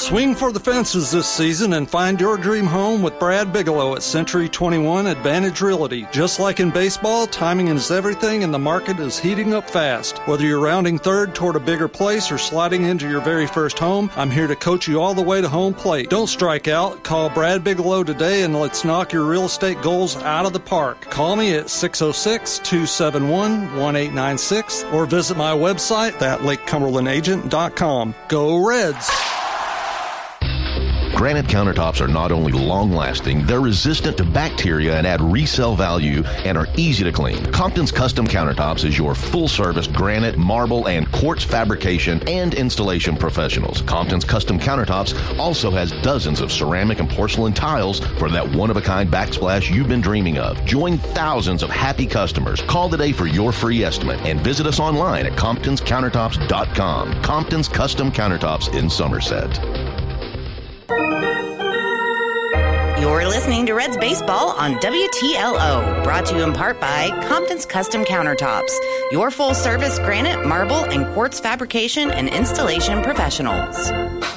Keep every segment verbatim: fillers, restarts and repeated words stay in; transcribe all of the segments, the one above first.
Swing for the fences this season and find your dream home with Brad Bigelow at Century twenty-one Advantage Realty. Just like in baseball, timing is everything and the market is heating up fast. Whether you're rounding third toward a bigger place or sliding into your very first home, I'm here to coach you all the way to home plate. Don't strike out. Call Brad Bigelow today and let's knock your real estate goals out of the park. Call me at six oh six, two seven one, one eight nine six or visit my website at lake cumberland agent dot com. Go Reds! Granite countertops are not only long-lasting, they're resistant to bacteria and add resale value and are easy to clean. Compton's Custom Countertops is your full-service granite, marble, and quartz fabrication and installation professionals. Compton's Custom Countertops also has dozens of ceramic and porcelain tiles for that one-of-a-kind backsplash you've been dreaming of. Join thousands of happy customers. Call today for your free estimate and visit us online at comptons countertops dot com. Compton's Custom Countertops in Somerset. You're listening to Reds Baseball on W T L O, brought to you in part by Compton's Custom Countertops, your full-service granite, marble, and quartz fabrication and installation professionals.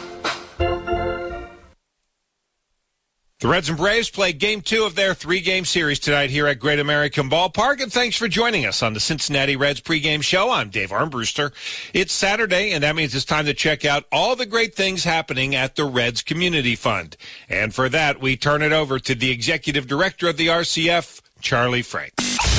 The Reds and Braves play game two of their three-game series tonight here at Great American Ballpark, and thanks for joining us on the Cincinnati Reds pregame show. I'm Dave Armbruster. It's Saturday, and that means it's time to check out all the great things happening at the Reds Community Fund. And for that, we turn it over to the Executive Director of the R C F, Charlie Frank.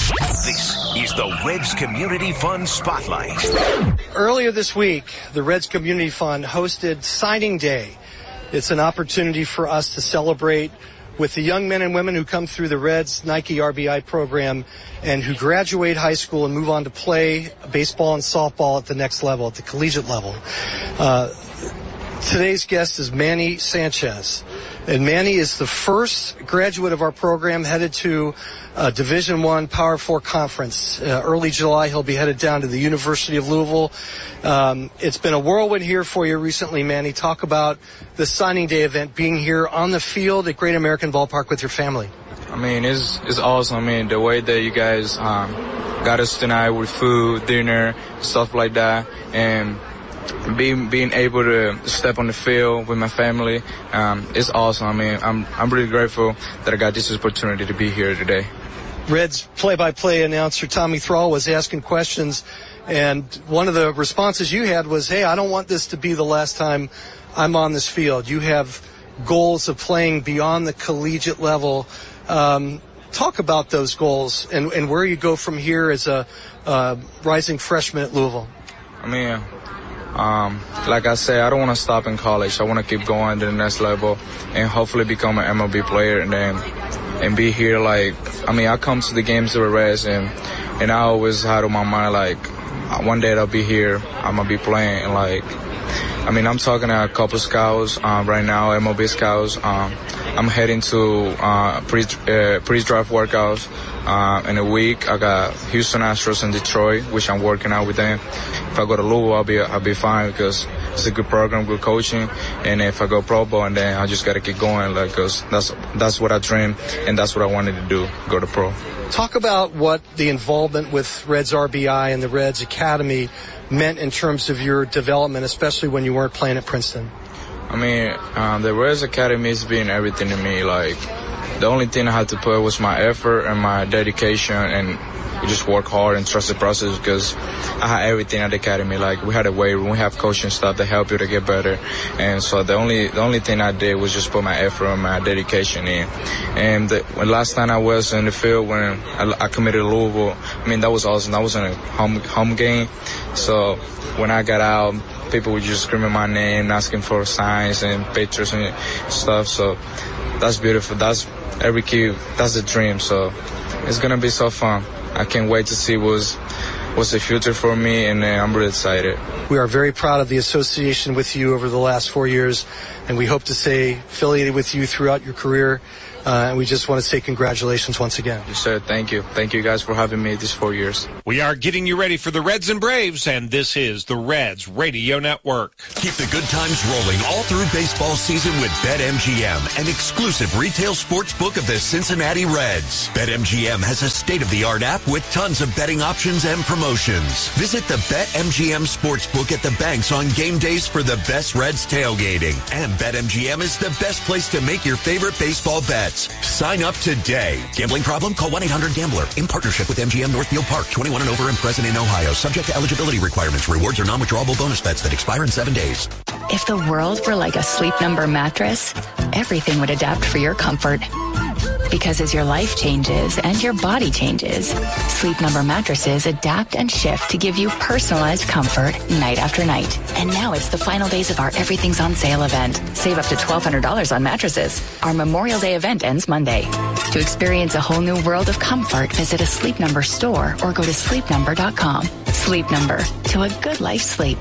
This is the Reds Community Fund Spotlight. Earlier this week, the Reds Community Fund hosted Signing Day. It's an opportunity for us to celebrate with the young men and women who come through the Reds Nike R B I program and who graduate high school and move on to play baseball and softball at the next level, at the collegiate level. Uh, today's guest is Manny Sanchez. And Manny is the first graduate of our program headed to a Division I Power Four conference. Uh, early July, he'll be headed down to the University of Louisville. Um, it's been a whirlwind here for you recently, Manny. Talk about the signing day event, being here on the field at Great American Ballpark with your family. I mean, it's it's awesome. I mean, the way that you guys um, got us tonight with food, dinner, stuff like that, and being being able to step on the field with my family, um, it's awesome. I mean, I'm I'm really grateful that I got this opportunity to be here today. Reds play-by-play announcer Tommy Thrall was asking questions, and one of the responses you had was, hey, I don't want this to be the last time I'm on this field. You have goals of playing beyond the collegiate level. Um, talk about those goals and, and where you go from here as a uh, rising freshman at Louisville. I mean, um, like I said, I don't want to stop in college. I want to keep going to the next level and hopefully become an M L B player and then and be here. Like, I mean, I come to the games of the Reds and, and I always had on my mind, like, one day I'll be here, I'm going to be playing. And, like, I mean, I'm talking to a couple scouts um, right now, M L B scouts. Um, I'm heading to uh, pre, uh, pre-draft workouts uh, in a week. I got Houston Astros and Detroit, which I'm working out with them. If I go to Louisville, I'll be I'll be fine because it's a good program, good coaching. And if I go Pro Bowl, and then I just got to keep going, like, because that's that's what I dreamed and that's what I wanted to do, go to pro. Talk about what the involvement with Reds R B I and the Reds Academy meant in terms of your development, especially when you weren't playing at Princeton. I mean, um, the Reds Academy has been everything to me. Like, the only thing I had to put was my effort and my dedication and just work hard and trust the process because I had everything at the academy. Like, we had a weight room, we have coaching staff that help you to get better. And so the only the only thing I did was just put my effort and my dedication in. And the when last time I was in the field when I, I committed to Louisville, I mean, that was awesome. That was in a home, home game. So when I got out, people were just screaming my name, asking for signs and pictures and stuff. So that's beautiful. That's every kid, that's the dream. So it's going to be so fun. I can't wait to see what's, what's the future for me, and uh, I'm really excited. We are very proud of the association with you over the last four years, and we hope to stay affiliated with you throughout your career. Uh, and we just want to say congratulations once again. Yes, sir. Thank you. Thank you guys for having me these four years. We are getting you ready for the Reds and Braves, and this is the Reds Radio Network. Keep the good times rolling all through baseball season with BetMGM, an exclusive retail sports book of the Cincinnati Reds. BetMGM has a state-of-the-art app with tons of betting options and promotions. Visit the BetMGM Sportsbook Sportsbook at the banks on game days for the best Reds tailgating. And BetMGM is the best place to make your favorite baseball bets. Sign up today. Gambling problem? Call one eight hundred gambler. In partnership with M G M Northfield Park. twenty-one and over and present in Ohio. Subject to eligibility requirements. Rewards are non-withdrawable bonus bets that expire in seven days. If the world were like a Sleep Number mattress, everything would adapt for your comfort. Because as your life changes and your body changes, Sleep Number mattresses adapt and shift to give you personalized comfort night after night. And now it's the final days of our Everything's on Sale event. Save up to twelve hundred dollars on mattresses. Our Memorial Day event ends Monday. To experience a whole new world of comfort, visit a Sleep Number store or go to sleep number dot com. Sleep Number, to a good life sleep.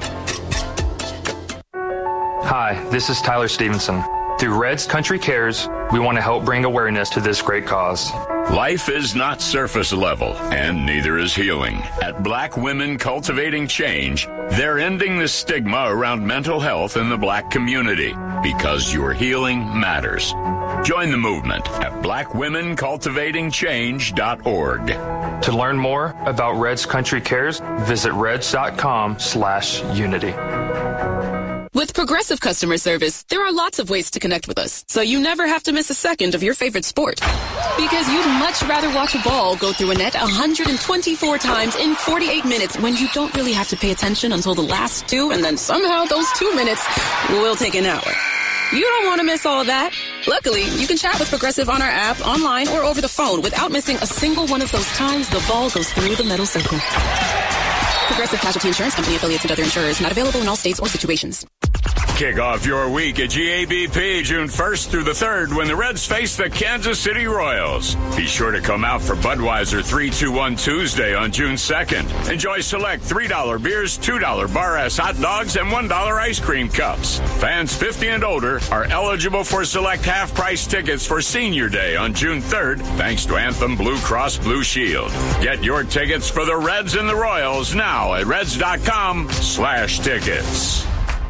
Hi, this is Tyler Stevenson. Through Reds Country Cares, we want to help bring awareness to this great cause. Life is not surface level, and neither is healing. At Black Women Cultivating Change, they're ending the stigma around mental health in the Black community, because your healing matters. Join the movement at black women cultivating change dot org. To learn more about Reds Country Cares, visit reds.com slash unity. With Progressive Customer Service, there are lots of ways to connect with us, so you never have to miss a second of your favorite sport. Because you'd much rather watch a ball go through a net one hundred twenty-four times in forty-eight minutes when you don't really have to pay attention until the last two, and then somehow those two minutes will take an hour. You don't want to miss all of that. Luckily, you can chat with Progressive on our app, online, or over the phone without missing a single one of those times the ball goes through the metal circle. Progressive Casualty Insurance Company, affiliates, and other insurers. Not available in all states or situations. Kick off your week at G A B P June first through the third when the Reds face the Kansas City Royals. Be sure to come out for Budweiser three two one Tuesday on June second. Enjoy select three dollar beers, two dollar bar-ass hot dogs, and one dollar ice cream cups. Fans fifty and older are eligible for select half-price tickets for Senior Day on June third, thanks to Anthem Blue Cross Blue Shield. Get your tickets for the Reds and the Royals now at reds.com slash tickets.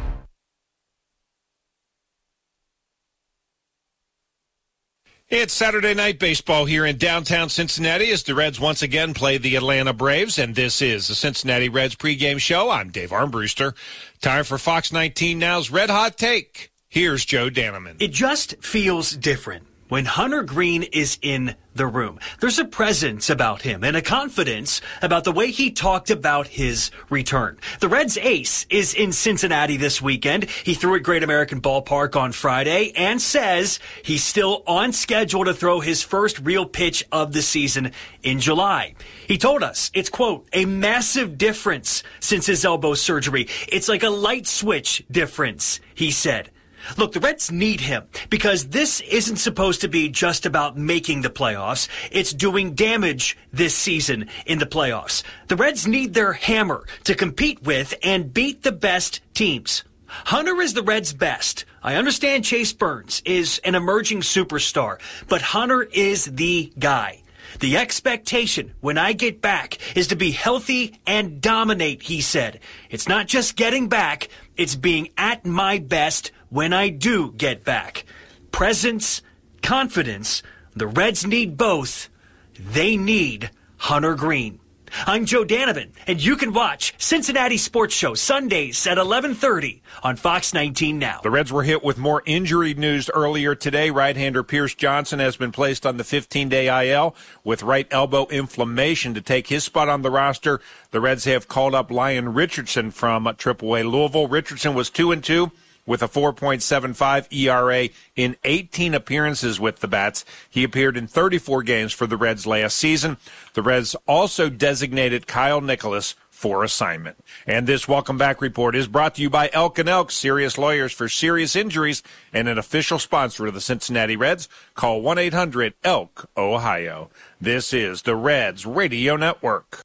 It's Saturday Night Baseball here in downtown Cincinnati as the Reds once again play the Atlanta Braves, and this is the Cincinnati Reds pregame show. I'm Dave Armbruster. Time for Fox nineteen Now's Red Hot Take. Here's Joe Daneman. It just feels different when Hunter Greene is in the room. There's a presence about him and a confidence about the way he talked about his return. The Reds ace is in Cincinnati this weekend. He threw at Great American Ballpark on Friday and says he's still on schedule to throw his first real pitch of the season in July. He told us it's, quote, a massive difference since his elbow surgery. It's like a light switch difference, he said. Look, the Reds need him because this isn't supposed to be just about making the playoffs. It's doing damage this season in the playoffs. The Reds need their hammer to compete with and beat the best teams. Hunter is the Reds' best. I understand Chase Burns is an emerging superstar, but Hunter is the guy. The expectation when I get back is to be healthy and dominate, he said. It's not just getting back, it's being at my best when I do get back. Presence, confidence, the Reds need both. They need Hunter Greene. I'm Joe Daneman, and you can watch Cincinnati Sports Show Sundays at eleven thirty on Fox nineteen Now. The Reds were hit with more injury news earlier today. Right-hander Pierce Johnson has been placed on the fifteen-day I L with right elbow inflammation. To take his spot on the roster, the Reds have called up Lyon Richardson from triple A Louisville. Richardson was two and two. With a four point seven five E R A in eighteen appearances with the Bats. He appeared in thirty-four games for the Reds last season. The Reds also designated Kyle Nicholas for assignment. And this Welcome Back report is brought to you by Elk and Elk, serious lawyers for serious injuries, and an official sponsor of the Cincinnati Reds. Call one eight hundred elk ohio. This is the Reds Radio Network.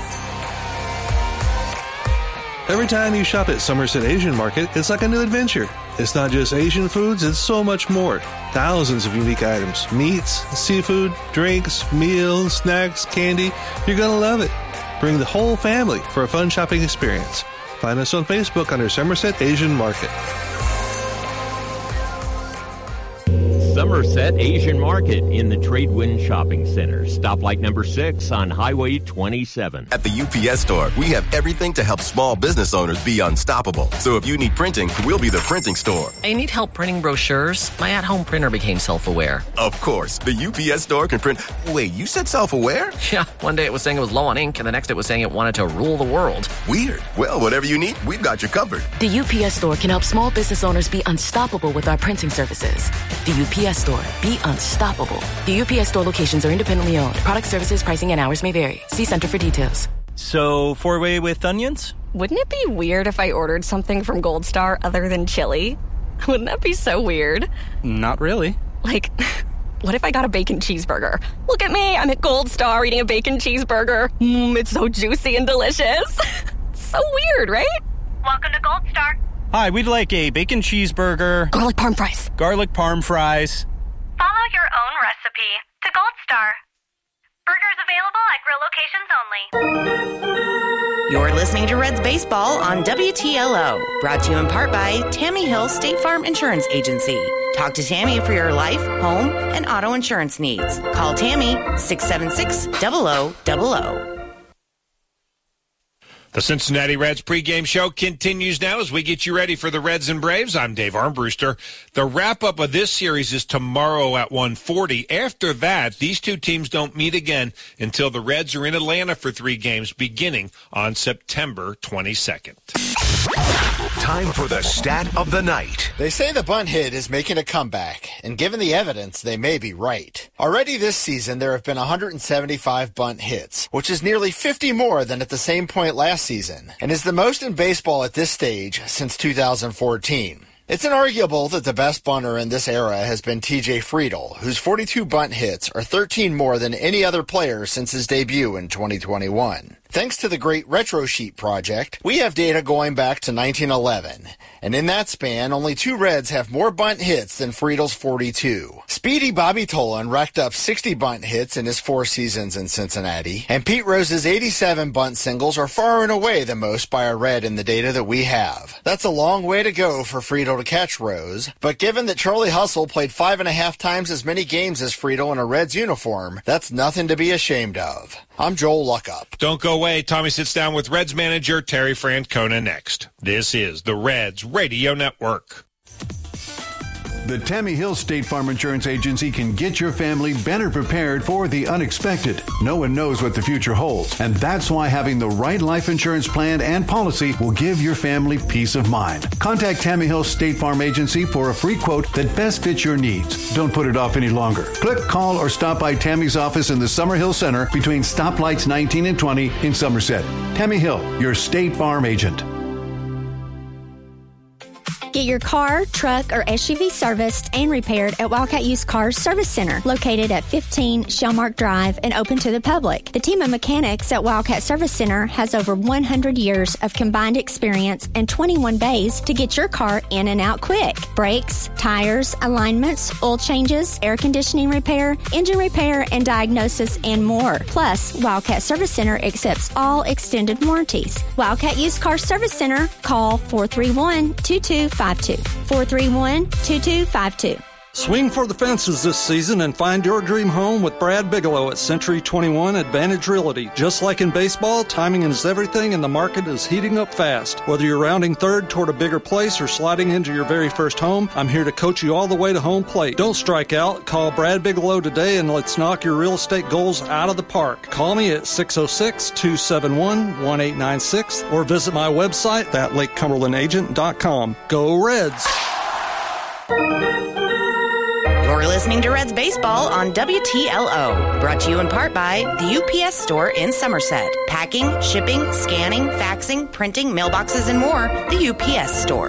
Every time you shop at Somerset Asian Market, it's like a new adventure. It's not just Asian foods, it's so much more. Thousands of unique items, meats, seafood, drinks, meals, snacks, candy. You're going to love it. Bring the whole family for a fun shopping experience. Find us on Facebook under Somerset Asian Market. Summer Somerset Asian Market in the Tradewin Shopping Center. Stoplight number six on Highway twenty-seven. At the U P S Store, we have everything to help small business owners be unstoppable. So if you need printing, we'll be the printing store. I need help printing brochures. My at-home printer became self-aware. Of course. The U P S Store can print... Wait, you said self-aware? Yeah, one day it was saying it was low on ink, and the next it was saying it wanted to rule the world. Weird. Well, whatever you need, we've got you covered. The U P S Store can help small business owners be unstoppable with our printing services. The U P S Store. Be unstoppable. The U P S Store locations are independently owned. Product services, pricing, and hours may vary. See Center for details. So, four-way with onions? Wouldn't it be weird if I ordered something from Gold Star other than chili? Wouldn't that be so weird? Not really. Like, what if I got a bacon cheeseburger? Look at me, I'm at Gold Star eating a bacon cheeseburger. Mmm, it's so juicy and delicious. So weird, right? Welcome to Gold Star. Hi, we'd like a bacon cheeseburger. Garlic parm fries. Garlic parm fries. Follow your own recipe to Gold Star. Burgers available at grill locations only. You're listening to Reds Baseball on W T L O, brought to you in part by Tammy Hill State Farm Insurance Agency. Talk to Tammy for your life, home, and auto insurance needs. Call Tammy, six seven six, zero zero zero zero. The Cincinnati Reds pregame show continues now as we get you ready for the Reds and Braves. I'm Dave Armbruster. The wrap-up of this series is tomorrow at one forty. After that, these two teams don't meet again until the Reds are in Atlanta for three games beginning on September twenty-second. Time for the stat of the night. They say the bunt hit is making a comeback, and given the evidence, they may be right. Already this season, there have been one hundred seventy-five bunt hits, which is nearly fifty more than at the same point last season, and is the most in baseball at this stage since two thousand fourteen. It's inarguable that the best bunter in this era has been T J Friedl, whose forty-two bunt hits are thirteen more than any other player since his debut in twenty twenty-one. Thanks to the Great Retro Sheet Project, we have data going back to nineteen eleven, and in that span, only two Reds have more bunt hits than Friedl's forty-two. Speedy Bobby Tolan racked up sixty bunt hits in his four seasons in Cincinnati, and Pete Rose's eighty-seven bunt singles are far and away the most by a Red in the data that we have. That's a long way to go for Friedl to catch Rose, but given that Charlie Hustle played five and a half times as many games as Friedl in a Reds uniform, that's nothing to be ashamed of. I'm Joel Luckup. Don't go away. Tommy sits down with Reds manager Terry Francona next. This is the Reds Radio Network. The Tammy Hill State Farm Insurance Agency can get your family better prepared for the unexpected. No one knows what the future holds, and that's why having the right life insurance plan and policy will give your family peace of mind. Contact Tammy Hill State Farm Agency for a free quote that best fits your needs. Don't put it off any longer. Click, call, or stop by Tammy's office in the Summerhill Center between stoplights nineteen and twenty in Somerset. Tammy Hill, your State Farm agent. Get your car, truck, or S U V serviced and repaired at Wildcat Used Cars Service Center, located at fifteen Shellmark Drive and open to the public. The team of mechanics at Wildcat Service Center has over one hundred years of combined experience and twenty-one bays to get your car in and out quick. Brakes, tires, alignments, oil changes, air conditioning repair, engine repair, and diagnosis, and more. Plus, Wildcat Service Center accepts all extended warranties. Wildcat Used Cars Service Center, call four three one, two two five two. four three one, two two five two. Swing for the fences this season and find your dream home with Brad Bigelow at Century twenty-one Advantage Realty. Just like in baseball, timing is everything and the market is heating up fast. Whether you're rounding third toward a bigger place or sliding into your very first home, I'm here to coach you all the way to home plate. Don't strike out. Call Brad Bigelow today and let's knock your real estate goals out of the park. Call me at six oh six, two seven one, one eight nine six or visit my website at lake cumberland agent dot com. Go Reds! You're listening to Reds Baseball on W T L O, brought to you in part by the U P S Store in Somerset. Packing, shipping, scanning, faxing, printing, mailboxes, and more. The U P S Store.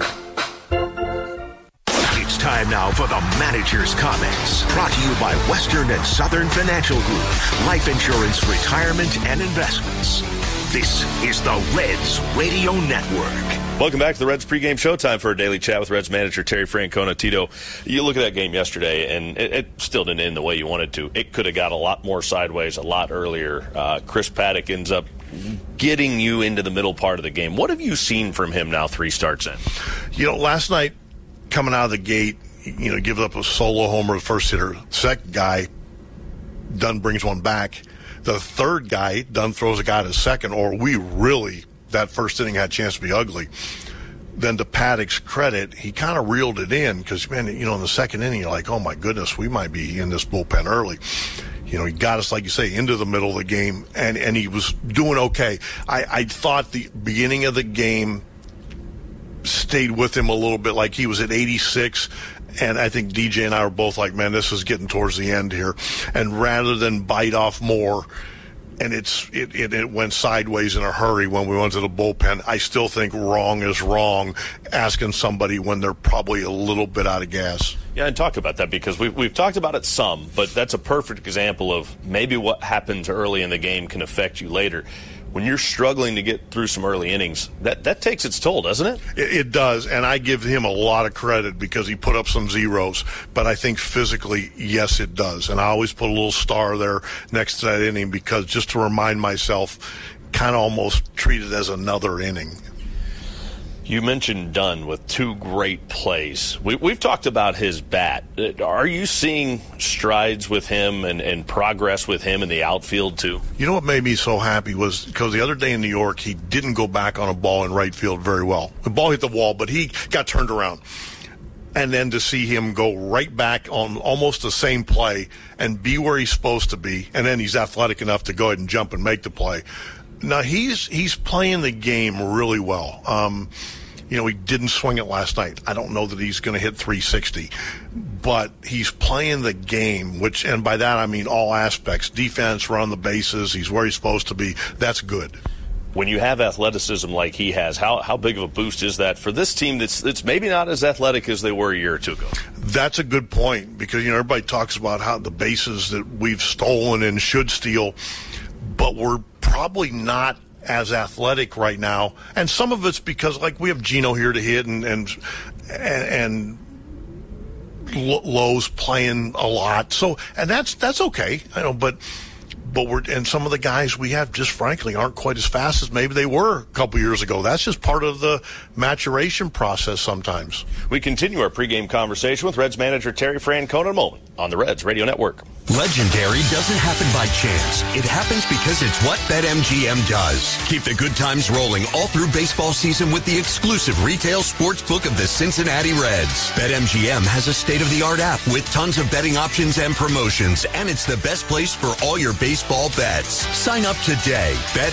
It's time now for the manager's comments. Brought to you by Western and Southern Financial Group. Life insurance, retirement, and investments. This is the Reds Radio Network. Welcome back to the Reds pregame show. Time for a daily chat with Reds manager Terry Francona. Tito, you look at that game yesterday, and it, it still didn't end the way you wanted to. It could have got a lot more sideways a lot earlier. Uh, Chris Paddock ends up getting you into the middle part of the game. What have you seen from him now three starts in? You know, last night, coming out of the gate, you know, gives up a solo homer, the first hitter. Second guy, Dunn brings one back. The third guy, Dunn throws a guy to second, or we really, that first inning had a chance to be ugly. Then to Paddock's credit, he kind of reeled it in because, man, you know, in the second inning, you're like, oh, my goodness, we might be in this bullpen early. You know, he got us, like you say, into the middle of the game, and, and he was doing okay. I, I thought the beginning of the game stayed with him a little bit, like he was at eighty-six, and I think D J and I were both like, man, this is getting towards the end here. And rather than bite off more, and it's it, it, it went sideways in a hurry when we went to the bullpen, I still think wrong is wrong, asking somebody when they're probably a little bit out of gas. Yeah, and talk about that because we've, we've talked about it some, but that's a perfect example of maybe what happens early in the game can affect you later. When you're struggling to get through some early innings, that, that takes its toll, doesn't it? it? It does, and I give him a lot of credit because he put up some zeros. But I think physically, yes, it does. And I always put a little star there next to that inning because just to remind myself, kind of almost treat it as another inning. You mentioned Dunn with two great plays. We, we've talked about his bat. Are you seeing strides with him and, and progress with him in the outfield, too? You know what made me so happy was because the other day in New York, he didn't go back on a ball in right field very well. The ball hit the wall, but he got turned around. And then to see him go right back on almost the same play and be where he's supposed to be, and then he's athletic enough to go ahead and jump and make the play. Now, he's he's playing the game really well. Um, you know, he didn't swing it last night. I don't know that he's going to hit three sixty, but he's playing the game, which, and by that I mean all aspects, defense, run the bases, he's where he's supposed to be. That's good. When you have athleticism like he has, how how big of a boost is that for this team that's that's maybe not as athletic as they were a year or two ago? That's a good point because, you know, everybody talks about how the bases that we've stolen and should steal, but we're probably not as athletic right now, and some of it's because, like, we have Gino here to hit, and and and, and Lowe's playing a lot. So, and that's that's okay, I know, but. But we're, and some of the guys we have just frankly aren't quite as fast as maybe they were a couple years ago. That's just part of the maturation process sometimes. We continue our pregame conversation with Reds manager Terry Francona in a moment on the Reds Radio Network. Legendary doesn't happen by chance. It happens because it's what BetMGM does. Keep the good times rolling all through baseball season with the exclusive retail sports book of the Cincinnati Reds. BetMGM has a state-of-the-art app with tons of betting options and promotions, and it's the best place for all your baseball bets. Sign up today.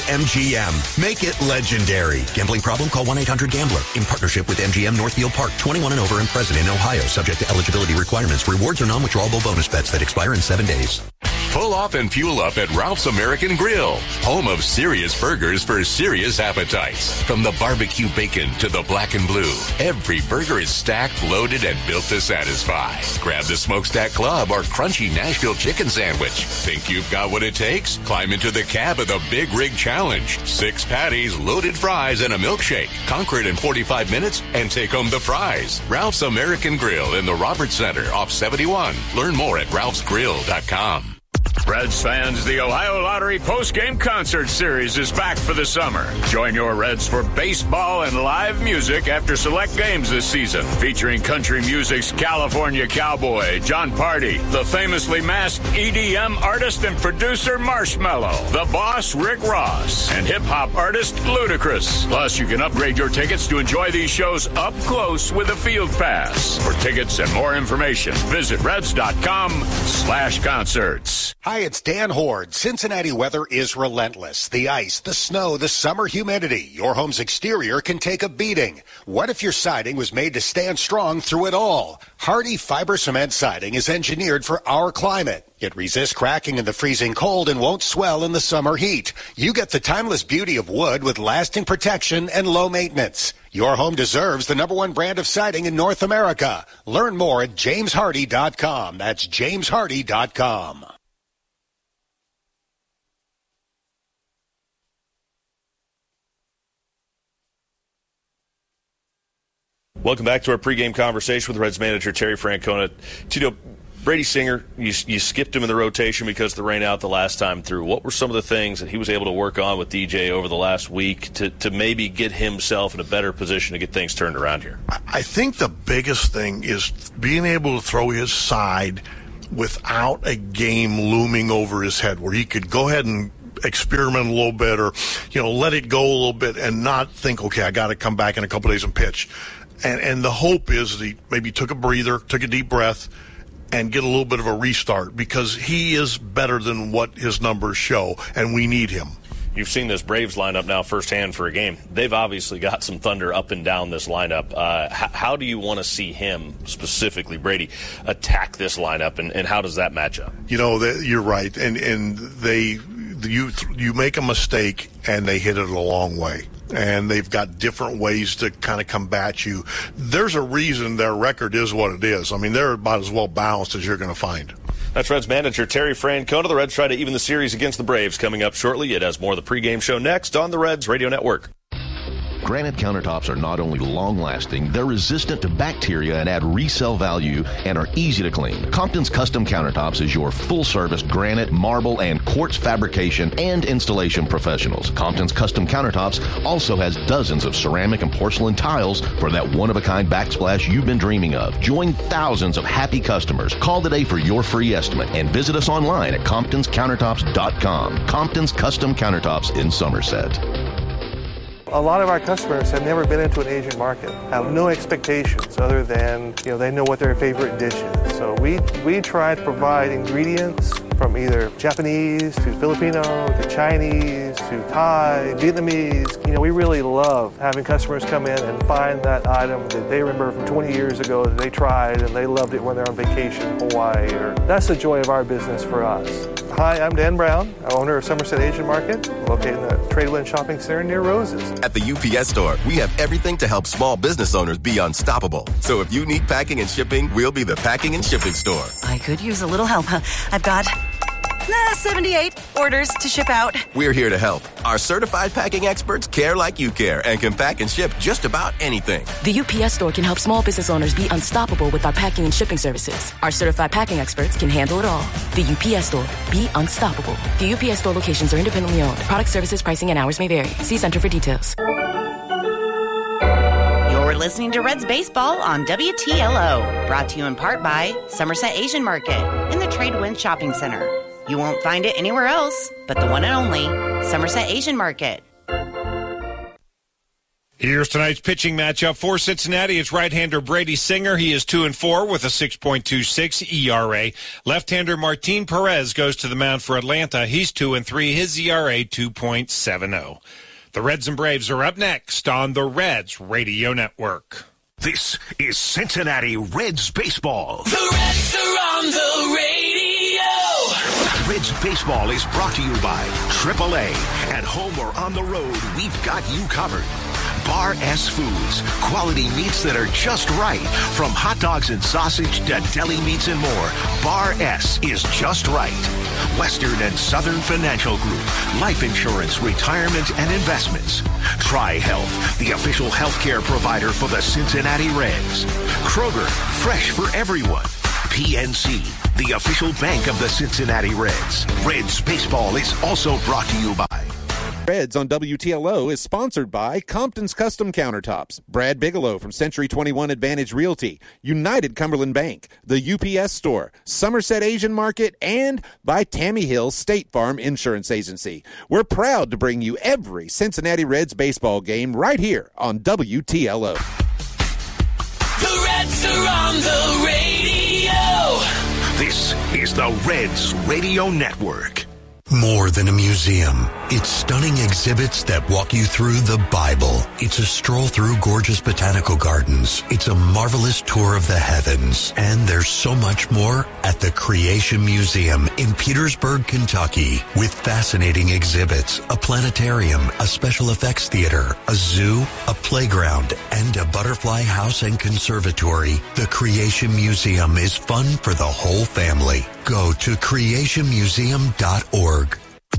BetMGM. Make it legendary. Gambling problem? Call one eight hundred gambler. In partnership with M G M Northfield Park. twenty-one and over and present in Ohio. Subject to eligibility requirements. Rewards are non-withdrawable bonus bets that expire in seven days. Pull off and fuel up at Ralph's American Grill, home of serious burgers for serious appetites. From the barbecue bacon to the black and blue, every burger is stacked, loaded, and built to satisfy. Grab the Smokestack Club or crunchy Nashville chicken sandwich. Think you've got what it takes? Climb into the cab of the Big Rig Challenge. Six patties, loaded fries, and a milkshake. Conquer it in forty-five minutes and take home the prize. Ralph's American Grill in the Roberts Center off seventy-one. Learn more at ralphs grill dot com. Reds fans, the Ohio Lottery Postgame Concert Series is back for the summer. Join your Reds for baseball and live music after select games this season, featuring country music's California Cowboy, John Party, the famously masked E D M artist and producer Marshmello, the boss Rick Ross, and hip-hop artist Ludacris. Plus, you can upgrade your tickets to enjoy these shows up close with a field pass. For tickets and more information, visit reds.com slash concerts. Hi, it's Dan Horde. Cincinnati weather is relentless. The ice, the snow, the summer humidity. Your home's exterior can take a beating. What if your siding was made to stand strong through it all? Hardy Fiber Cement Siding is engineered for our climate. It resists cracking in the freezing cold and won't swell in the summer heat. You get the timeless beauty of wood with lasting protection and low maintenance. Your home deserves the number one brand of siding in North America. Learn more at james hardy dot com. That's james hardy dot com. Welcome back to our pregame conversation with Reds manager Terry Francona. Tito, Brady Singer, you, you skipped him in the rotation because of the rain out the last time through. What were some of the things that he was able to work on with D J over the last week to, to maybe get himself in a better position to get things turned around here? I think the biggest thing is being able to throw his side without a game looming over his head, where he could go ahead and experiment a little bit, or, you know, let it go a little bit and not think, okay, I got to come back in a couple days and pitch. And and the hope is that he maybe took a breather, took a deep breath, and get a little bit of a restart, because he is better than what his numbers show, and we need him. You've seen this Braves lineup now firsthand for a game. They've obviously got some thunder up and down this lineup. Uh, h- how do you want to see him, specifically Brady, attack this lineup, and, and how does that match up? You know, they, you're right, and and they you you make a mistake and they hit it a long way. And they've got different ways to kind of combat you. There's a reason their record is what it is. I mean, they're about as well balanced as you're going to find. That's Reds manager Terry Francona. The Reds try to even the series against the Braves coming up shortly. It has more of the pregame show next on the Reds Radio Network. Granite countertops are not only long-lasting, they're resistant to bacteria and add resale value and are easy to clean. Compton's Custom Countertops is your full-service granite, marble, and quartz fabrication and installation professionals. Compton's Custom Countertops also has dozens of ceramic and porcelain tiles for that one-of-a-kind backsplash you've been dreaming of. Join thousands of happy customers. Call today for your free estimate and visit us online at comptons countertops dot com. Compton's Custom Countertops in Somerset. A lot of our customers have never been into an Asian market, have no expectations other than, you know, they know what their favorite dish is. So we, we try to provide ingredients from either Japanese to Filipino to Chinese to Thai, Vietnamese. You know, we really love having customers come in and find that item that they remember from twenty years ago that they tried and they loved it when they're on vacation in Hawaii. Or that's the joy of our business for us. Hi, I'm Dan Brown, owner of Somerset Asian Market, located in the Tradewin Shopping Center near Roses. At the U P S Store, we have everything to help small business owners be unstoppable. So if you need packing and shipping, we'll be the packing and shipping store. I could use a little help. I've got uh, seventy-eight orders to ship out. We're here to help. Our certified packing experts care like you care and can pack and ship just about anything. The U P S Store can help small business owners be unstoppable with our packing and shipping services. Our certified packing experts can handle it all. The U P S Store. Be unstoppable. The U P S Store locations are independently owned. Product services, pricing, and hours may vary. See Center for details. You're listening to Reds Baseball on W T L O. Brought to you in part by Somerset Asian Market in the Tradewin Shopping Center. You won't find it anywhere else but the one and only Somerset Asian Market. Here's tonight's pitching matchup for Cincinnati. It's right-hander Brady Singer. He is two and four with a six point two six E R A. Left-hander Martin Perez goes to the mound for Atlanta. He's two and three. His E R A two point seven oh. The Reds and Braves are up next on the Reds Radio Network. This is Cincinnati Reds baseball. The Reds are on the radio. Reds baseball is brought to you by triple A. At home or on the road, we've got you covered. Bar S Foods, quality meats that are just right. From hot dogs and sausage to deli meats and more, Bar S is just right. Western and Southern Financial Group, life insurance, retirement, and investments. Tri-Health, the official healthcare provider for the Cincinnati Reds. Kroger, fresh for everyone. P N C, the official bank of the Cincinnati Reds. Reds baseball is also brought to you by Reds on W T L O is sponsored by Compton's Custom Countertops, Brad Bigelow from Century twenty-one Advantage Realty, United Cumberland Bank, the U P S Store, Somerset Asian Market, and by Tammy Hill State Farm Insurance Agency. We're proud to bring you every Cincinnati Reds baseball game right here on W T L O. The Reds are on the radio. This is the Reds Radio Network. More than a museum. It's stunning exhibits that walk you through the Bible. It's a stroll through gorgeous botanical gardens. It's a marvelous tour of the heavens. And there's so much more at the Creation Museum in Petersburg, Kentucky, with fascinating exhibits, a planetarium, a special effects theater, a zoo, a playground, and a butterfly house and conservatory. The Creation Museum is fun for the whole family. Go to creation museum dot org.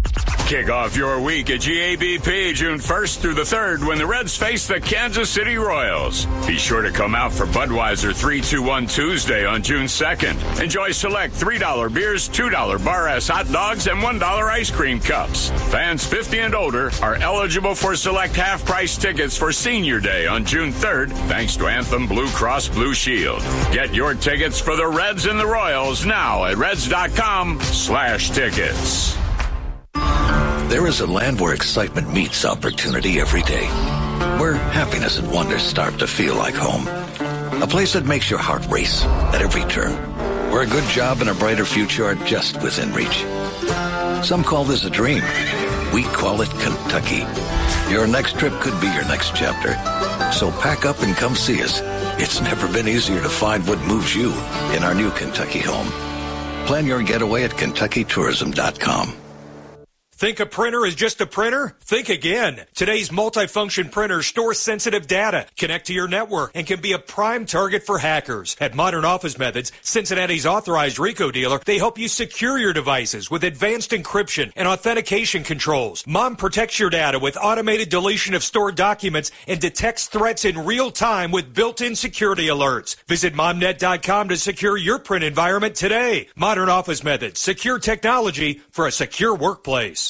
Kick off your week at G A B P June first through the third when the Reds face the Kansas City Royals. Be sure to come out for Budweiser three two one Tuesday on June second. Enjoy select three dollar beers, two dollar bar ass hot dogs, and one dollar ice cream cups. Fans fifty and older are eligible for select half-price tickets for Senior Day on June third, thanks to Anthem Blue Cross Blue Shield. Get your tickets for the Reds and the Royals now at reds.com slash tickets. There is a land where excitement meets opportunity every day, where happiness and wonder start to feel like home. A place that makes your heart race at every turn, where a good job and a brighter future are just within reach. Some call this a dream. We call it Kentucky. Your next trip could be your next chapter. So pack up and come see us. It's never been easier to find what moves you in our new Kentucky home. Plan your getaway at kentucky tourism dot com. Think a printer is just a printer? Think again. Today's multifunction printers store sensitive data, connect to your network, and can be a prime target for hackers. At Modern Office Methods, Cincinnati's authorized RICO dealer, they help you secure your devices with advanced encryption and authentication controls. Mom protects your data with automated deletion of stored documents and detects threats in real time with built-in security alerts. Visit momnet dot com to secure your print environment today. Modern Office Methods, secure technology for a secure workplace.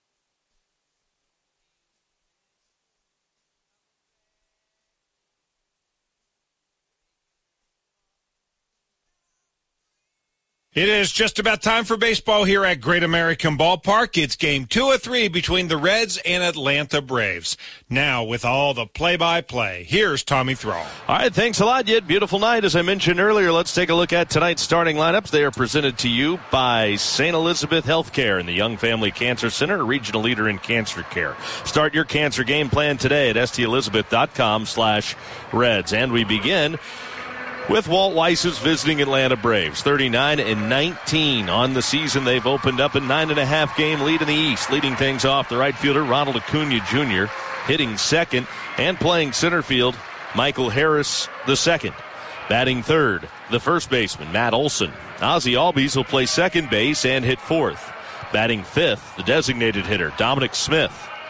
It is just about time for baseball here at Great American Ballpark. It's game two of three between the Reds and Atlanta Braves. Now, with all the play-by-play, here's Tommy Thrall. All right, thanks a lot, Yit. Beautiful night. As I mentioned earlier, let's take a look at tonight's starting lineups. They are presented to you by Saint Elizabeth Healthcare and the Young Family Cancer Center, a regional leader in cancer care. Start your cancer game plan today at stelizabeth.com slash Reds. And we begin with Walt Weiss's visiting Atlanta Braves. thirty-nine and nineteen on the season. They've opened up a nine and a half game lead in the East. Leading things off, the right fielder, Ronald Acuna Junior hitting second, and playing center field, Michael Harris the second. Batting third, the first baseman, Matt Olson. Ozzie Albies will play second base and hit fourth. Batting fifth, the designated hitter, Dominic Smith.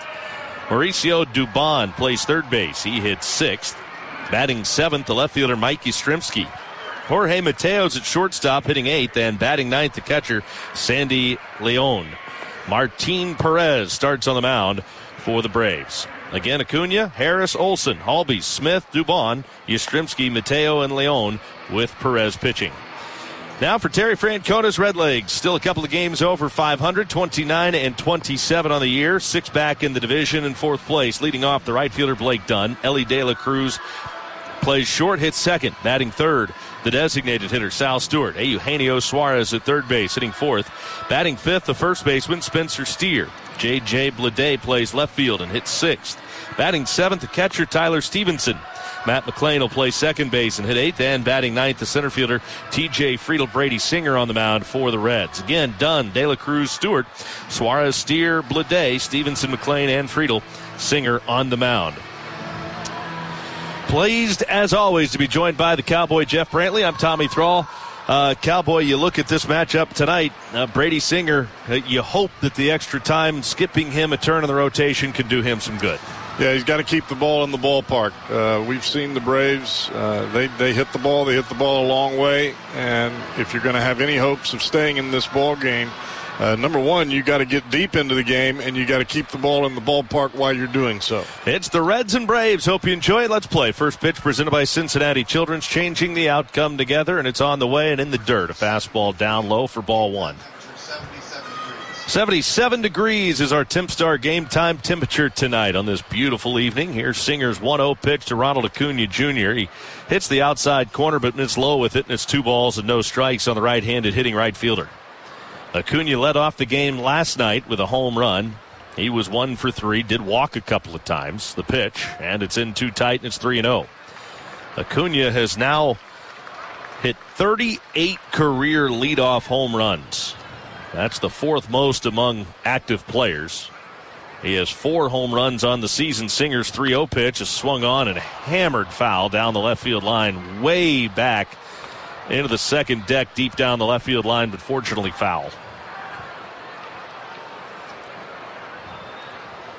Mauricio Dubon plays third base. He hits sixth. Batting seventh, the left fielder, Mike Yastrzemski. Jorge Mateo's at shortstop, hitting eighth, and batting ninth, the catcher, Sandy Leon. Martin Perez starts on the mound for the Braves. Again, Acuna, Harris, Olson, Albies, Smith, Dubon, Yastrzemski, Mateo, and Leon with Perez pitching. Now for Terry Francona's Redlegs. Still a couple of games over five hundred, twenty-nine and twenty-seven on the year. Six back in the division in fourth place. Leading off, the right fielder, Blake Dunn. Ellie De La Cruz plays short, hits second. Batting third, the designated hitter, Sal Stewart. Eugenio Suarez at third base, hitting fourth. Batting fifth, the first baseman, Spencer Steer. J J Bleday plays left field and hits sixth. Batting seventh, the catcher, Tyler Stevenson. Matt McClain will play second base and hit eighth, and batting ninth, the center fielder, T J Friedel. Brady Singer on the mound for the Reds. Again, Dunn, De La Cruz, Stewart, Suarez, Steer, Bleday, Stevenson, McClain, and Friedel. Singer on the mound. Pleased, as always, to be joined by the Cowboy Jeff Brantley. I'm Tommy Thrall. Uh, Cowboy, you look at this matchup tonight, uh, Brady Singer, uh, you hope that the extra time, skipping him a turn in the rotation, can do him some good. Yeah, he's got to keep the ball in the ballpark. Uh, we've seen the Braves. Uh, they, they hit the ball. They hit the ball a long way. And if you're going to have any hopes of staying in this ball game, uh, number one, you got to get deep into the game, and you got to keep the ball in the ballpark while you're doing so. It's the Reds and Braves. Hope you enjoy it. Let's play. First pitch presented by Cincinnati Children's, changing the outcome together, and it's on the way and in the dirt. A fastball down low for ball one. seventy-seven degrees is our Tempstar game time temperature tonight on this beautiful evening. Here's Singer's one oh pitch to Ronald Acuna Junior He hits the outside corner but missed low with it, and it's two balls and no strikes on the right-handed hitting right fielder. Acuna led off the game last night with a home run. He was one for three, did walk a couple of times. The pitch, and it's in too tight, and it's three and oh. Acuna has now hit thirty-eight career leadoff home runs. That's the fourth most among active players. He has four home runs on the season. Singer's three oh pitch is swung on and hammered foul down the left field line, way back into the second deck, deep down the left field line, but fortunately foul.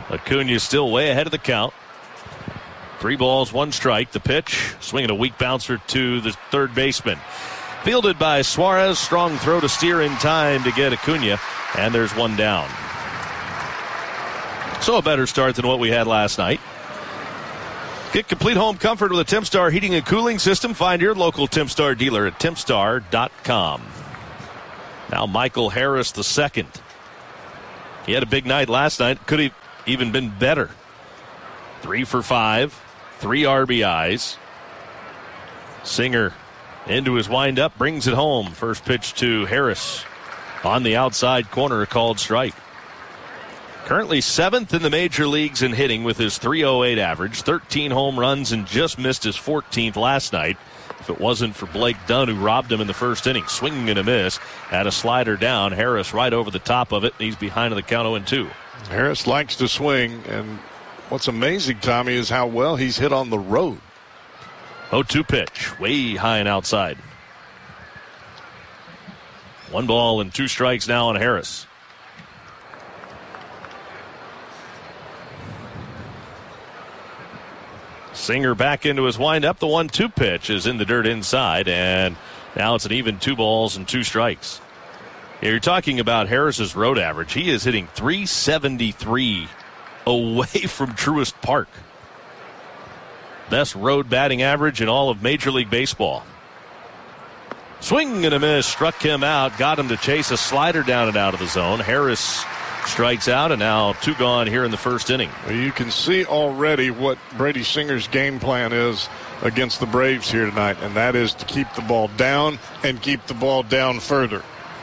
Acuna still way ahead of the count. Three balls, one strike. The pitch, swinging a weak bouncer to the third baseman. Fielded by Suarez. Strong throw to steer in time to get Acuna. And there's one down. So a better start than what we had last night. Get complete home comfort with a Tempstar heating and cooling system. Find your local Tempstar dealer at tempstar dot com. Now Michael Harris the second. He had a big night last night. Could have even been better. Three for five. Three R B Is. Singer into his windup, brings it home. First pitch to Harris on the outside corner, a called strike. Currently seventh in the major leagues in hitting with his three oh eight average, thirteen home runs, and just missed his fourteenth last night. If it wasn't for Blake Dunn, who robbed him in the first inning, swinging and a miss, had a slider down. Harris right over the top of it, and he's behind the count oh and two. Harris likes to swing, and what's amazing, Tommy, is how well he's hit on the road. oh two pitch, way high and outside. One ball and two strikes now on Harris. Singer back into his windup. The one two pitch is in the dirt inside, and now it's an even two balls and two strikes. Yeah, you're talking about Harris's road average. He is hitting three seventy-three away from Truist Park. Best road batting average in all of Major League Baseball. Swing and a miss, struck him out, got him to chase a slider down and out of the zone. Harris strikes out, and now two gone here in the first inning. Well, you can see already what Brady Singer's game plan is against the Braves here tonight, and that is to keep the ball down and keep the ball down further.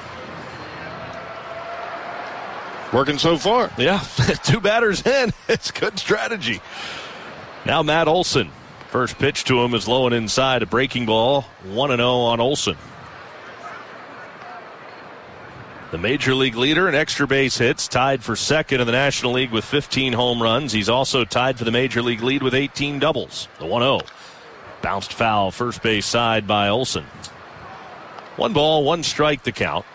Working so far. Yeah, two batters in. It's good strategy. Now Matt Olson. First pitch to him is low and inside, a breaking ball. one and oh on Olson. The major league leader in extra base hits, tied for second in the National League with fifteen home runs. He's also tied for the major league lead with eighteen doubles. The one oh. Bounced foul first base side by Olson. One ball, one strike the count.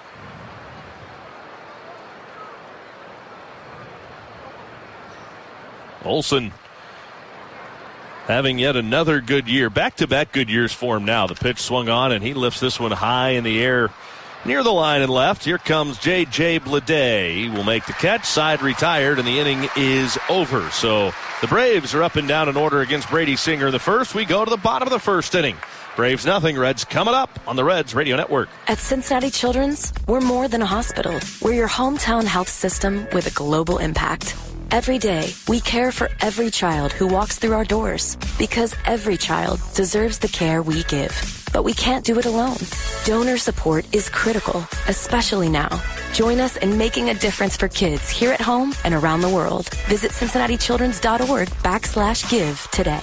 Olson having yet another good year. Back-to-back good years for him now. The pitch swung on, and he lifts this one high in the air near the line and left. Here comes J J Bleday. He will make the catch. Side retired, and the inning is over. So the Braves are up and down in order against Brady Singer in the first. We go to the bottom of the first inning. Braves nothing, Reds coming up on the Reds Radio Network. At Cincinnati Children's, we're more than a hospital. We're your hometown health system with a global impact. Every day, we care for every child who walks through our doors because every child deserves the care we give. But we can't do it alone. Donor support is critical, especially now. Join us in making a difference for kids here at home and around the world. Visit cincinnati children's dot org backslash give today.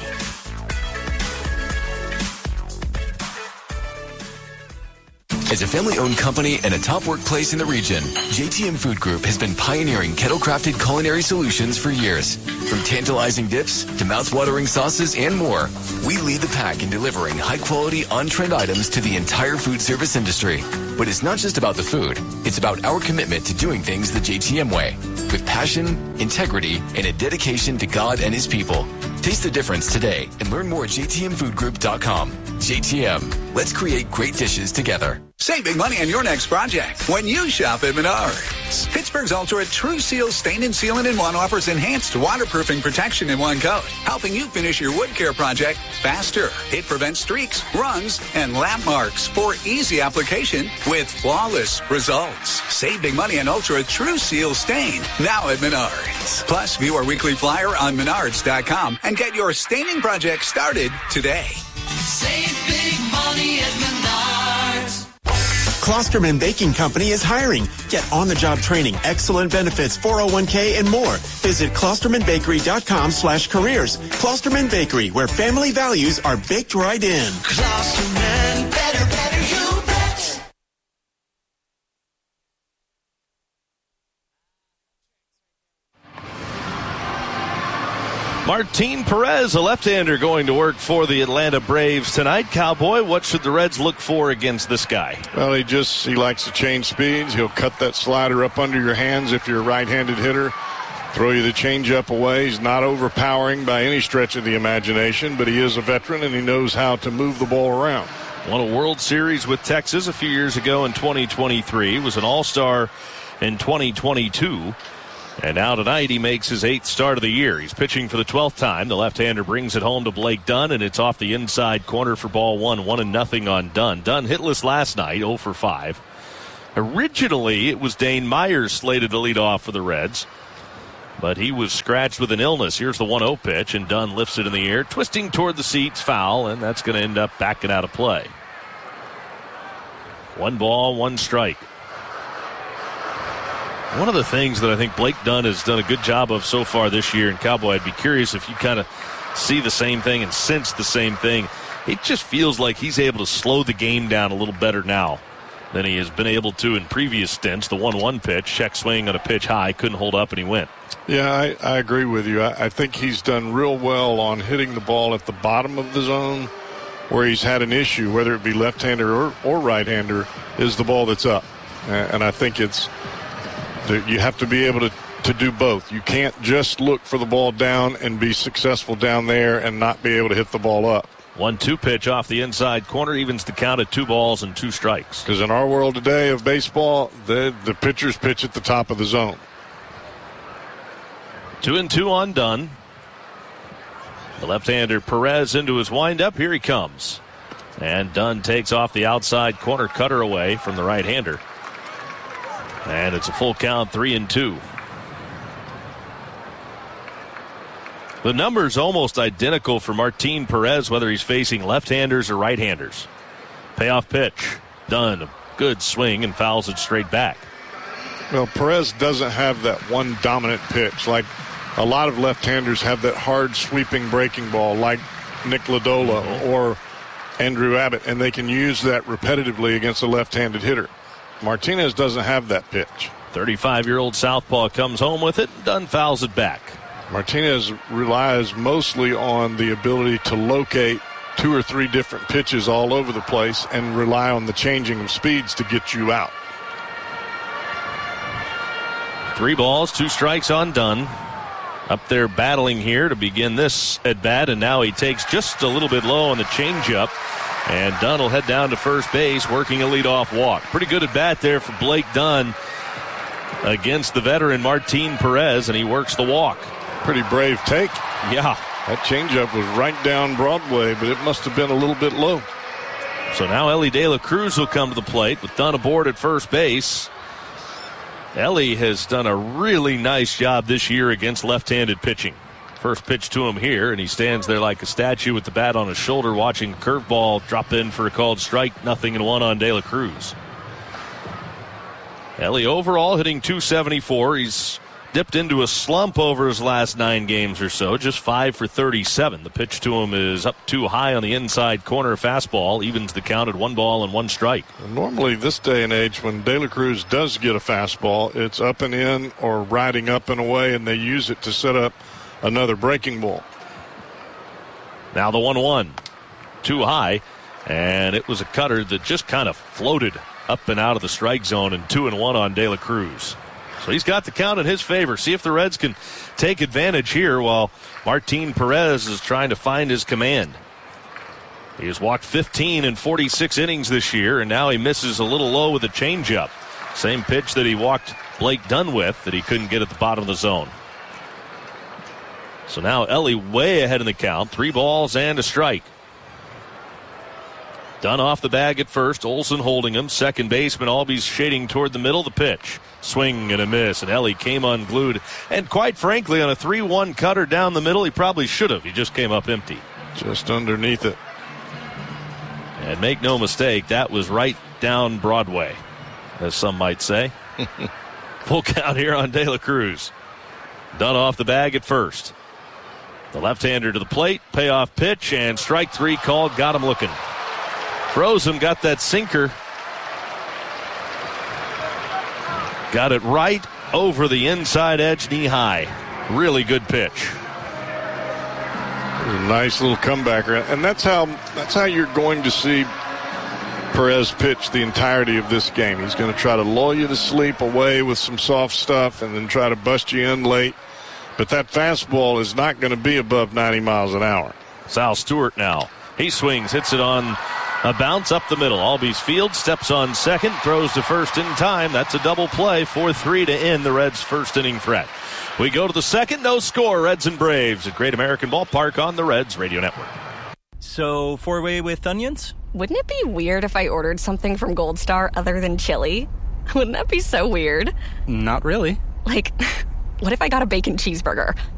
As a family-owned company and a top workplace in the region, J T M Food Group has been pioneering kettle-crafted culinary solutions for years. From tantalizing dips to mouth-watering sauces and more, we lead the pack in delivering high-quality, on-trend items to the entire food service industry. But it's not just about the food. It's about our commitment to doing things the J T M way, with passion, integrity, and a dedication to God and His people. Taste the difference today and learn more at j t m food group dot com. J T M, let's create great dishes together. Save big money on your next project when you shop at Menards. Pittsburgh's Ultra True Seal Stain and Sealant in One offers enhanced waterproofing protection in one coat, helping you finish your wood care project faster. It prevents streaks, runs, and lap marks for easy application with flawless results. Save big money on Ultra True Seal Stain now at Menards. Plus, view our weekly flyer on menards dot com and get your staining project started today. Save big money at Menards. Klosterman Baking Company is hiring. Get on-the-job training, excellent benefits, four oh one k, and more. Visit klosterman bakery dot com slash careers. Klosterman Bakery, where family values are baked right in. Klosterman, better, better, you bet. Martin Perez, a left-hander, going to work for the Atlanta Braves tonight. Cowboy, what should the Reds look for against this guy? Well, he just he likes to change speeds. He'll cut that slider up under your hands if you're a right-handed hitter. throw you the changeup away. He's not overpowering by any stretch of the imagination, but he is a veteran and he knows how to move the ball around. Won a World Series with Texas a few years ago in twenty twenty-three. Was an All-Star in twenty twenty-two. And now tonight he makes his eighth start of the year. He's pitching for the twelfth time. The left-hander brings it home to Blake Dunn, and it's off the inside corner for ball one. One and nothing on Dunn. Dunn hitless last night, oh for five. Originally, it was Dane Myers slated to lead off for the Reds, but he was scratched with an illness. Here's the one oh pitch, and Dunn lifts it in the air, twisting toward the seats, foul, and that's going to end up backing out of play. One ball, one strike. One of the things that I think Blake Dunn has done a good job of so far this year, and Cowboy, I'd be curious if you kind of see the same thing and sense the same thing. It just feels like he's able to slow the game down a little better now than he has been able to in previous stints. The one one pitch, check swing on a pitch high, couldn't hold up, and he went. Yeah, I, I agree with you. I, I think he's done real well on hitting the ball at the bottom of the zone where he's had an issue, whether it be left-hander or, or right-hander, is the ball that's up. And I think it's you have to be able to, to do both. You can't just look for the ball down and be successful down there and not be able to hit the ball up. one two pitch off the inside corner evens the count at two balls and two strikes. Because in our world today of baseball, the, the pitchers pitch at the top of the zone. Two and two on Dunn. The left-hander Perez into his windup. Here he comes. And Dunn takes off the outside corner cutter away from the right-hander. And it's a full count, three and two. The number's almost identical for Martin Perez, whether he's facing left-handers or right-handers. Payoff pitch. Dunn, good swing, and fouls it straight back. Well, Perez doesn't have that one dominant pitch. Like a lot of left-handers have that hard sweeping breaking ball like Nick Lodolo or Andrew Abbott, and they can use that repetitively against a left-handed hitter. Martinez doesn't have that pitch. thirty-five-year-old southpaw comes home with it. Dunn fouls it back. Martinez relies mostly on the ability to locate two or three different pitches all over the place and rely on the changing of speeds to get you out. Three balls, two strikes on Dunn. Up there battling here to begin this at bat, and now he takes just a little bit low on the changeup. And Dunn will head down to first base, working a leadoff walk. Pretty good at bat there for Blake Dunn against the veteran Martin Perez, and he works the walk. Pretty brave take. Yeah. That changeup was right down Broadway, but it must have been a little bit low. So now Ellie De La Cruz will come to the plate with Dunn aboard at first base. Ellie has done a really nice job this year against left-handed pitching. First pitch to him here, and he stands there like a statue with the bat on his shoulder watching the curveball drop in for a called strike. Nothing and one on De La Cruz. Ellie overall hitting two seventy-four. He's dipped into a slump over his last nine games or so, just five for thirty-seven. The pitch to him is up too high on the inside corner fastball, evens the count at one ball and one strike. Normally this day and age, when De La Cruz does get a fastball, it's up and in or riding up and away, and they use it to set up another breaking ball. Now the one one. Too high, and it was a cutter that just kind of floated up and out of the strike zone, and two and one on De La Cruz. So he's got the count in his favor. See if the Reds can take advantage here while Martin Perez is trying to find his command. He has walked fifteen in forty-six innings this year, and now he misses a little low with a changeup. Same pitch that he walked Blake Dunn with that he couldn't get at the bottom of the zone. So now Ellie way ahead in the count. Three balls and a strike. Dunn off the bag at first. Olsen holding him. Second baseman Albies shading toward the middle. The pitch. Swing and a miss. And Ellie came unglued. And quite frankly, on a three one cutter down the middle, he probably should have. He just came up empty. Just underneath it. And make no mistake, that was right down Broadway, as some might say. Full count here on De La Cruz. Dunn off the bag at first. The left-hander to the plate, payoff pitch, and strike three called, got him looking. Froze him, got that sinker. Got it right over the inside edge, knee high. Really good pitch. A nice little comeback, and that's how that's how you're going to see Perez pitch the entirety of this game. He's going to try to lull you to sleep away with some soft stuff and then try to bust you in late but that fastball is not going to be above ninety miles an hour. Sal Stewart now. He swings, hits it on a bounce up the middle. Albies Field steps on second, throws to first in time. That's a double play, four three to end the Reds' first inning threat. We go to the second, no score. Reds and Braves at Great American Ballpark on the Reds Radio Network. So, four-way with onions? Wouldn't it be weird if I ordered something from Gold Star other than chili? Wouldn't that be so weird? Not really. Like, what if I got a bacon cheeseburger?